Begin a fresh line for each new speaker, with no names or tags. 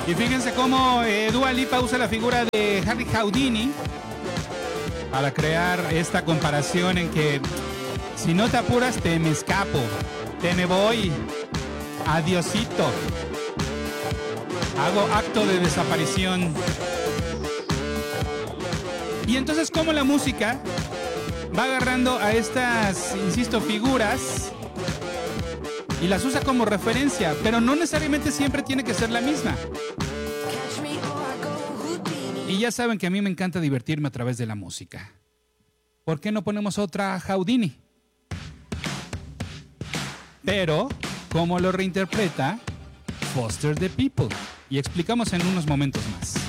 Y fíjense cómo Dua Lipa usa la figura de Harry Houdini para crear esta comparación en que si no te apuras te me escapo, te me voy, adiosito, hago acto de desaparición. Y entonces cómo la música va agarrando a estas, insisto, figuras y las usa como referencia, pero no necesariamente siempre tiene que ser la misma. Y ya saben que a mí me encanta divertirme a través de la música. ¿Por qué no ponemos otra Houdini? Pero, ¿cómo lo reinterpreta Foster the People? Y explicamos en unos momentos más.